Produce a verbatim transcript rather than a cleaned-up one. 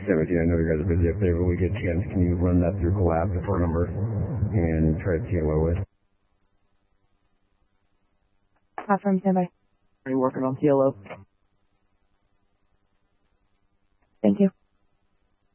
seventeen, I know you guys are busy up there, but when we get a chance, can you run that through Collab, the phone number, and try to T L O it? Platform standby. Are you working on T L O?